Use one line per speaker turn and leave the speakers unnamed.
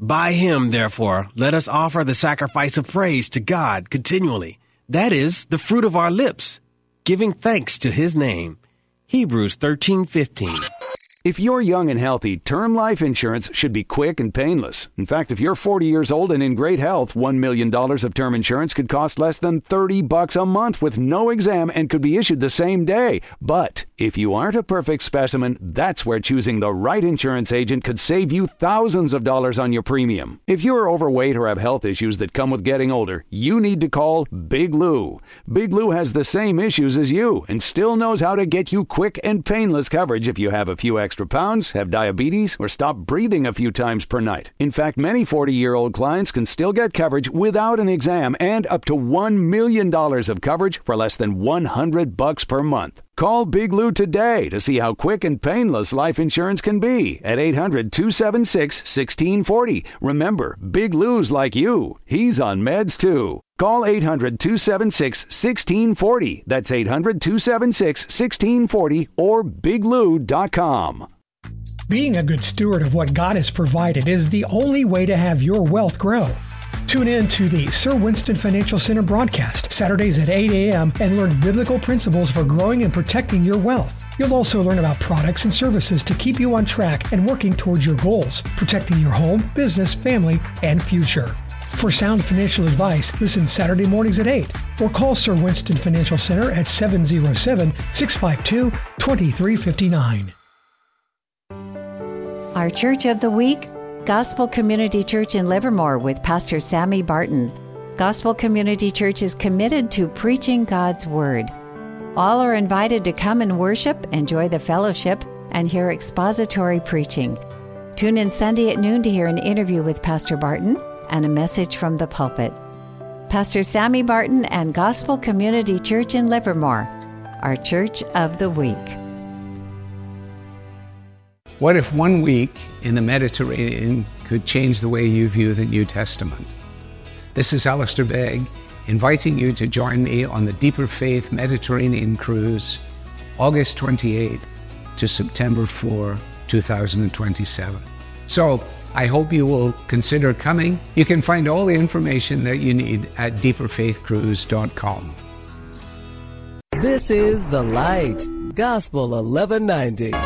By him, therefore, let us offer the sacrifice of praise to God continually. That is, the fruit of our lips, giving thanks to his name. Hebrews 13:15.
If you're young and healthy, term life insurance should be quick and painless. In fact, if you're 40 years old and in great health, $1 million of term insurance could cost less than $30 a month with no exam and could be issued the same day. But if you aren't a perfect specimen, that's where choosing the right insurance agent could save you thousands of dollars on your premium. If you're overweight or have health issues that come with getting older, you need to call Big Lou. Big Lou has the same issues as you and still knows how to get you quick and painless coverage if you have a few extra pounds, have diabetes, or stop breathing a few times per night. In fact, many 40-year-old clients can still get coverage without an exam and up to $1 million of coverage for less than $100 per month. Call Big Lou today to see how quick and painless life insurance can be at 800-276-1640. Remember, Big Lou's like you. He's on meds too. Call 800-276-1640. That's 800-276-1640 or biglou.com.
Being a good steward of what God has provided is the only way to have your wealth grow. Tune in to the Sir Winston Financial Center broadcast, Saturdays at 8 a.m. and learn biblical principles for growing and protecting your wealth. You'll also learn about products and services to keep you on track and working towards your goals, protecting your home, business, family, and future. For sound financial advice, listen Saturday mornings at 8 or call Sir Winston Financial Center at 707-652-2359.
Our Church of the Week, Gospel Community Church in Livermore with Pastor Sammy Barton. Gospel Community Church is committed to preaching God's Word. All are invited to come and worship, enjoy the fellowship, and hear expository preaching. Tune in Sunday at noon to hear an interview with Pastor Barton and a message from the pulpit. Pastor Sammy Barton and Gospel Community Church in Livermore, our Church of the Week.
What if 1 week in the Mediterranean could change the way you view the New Testament? This is Alistair Begg, inviting you to join me on the Deeper Faith Mediterranean Cruise, August 28th to September 4, 2027. So, I hope you will consider coming. You can find all the information that you need at deeperfaithcruise.com.
This is The Light, Gospel 1190.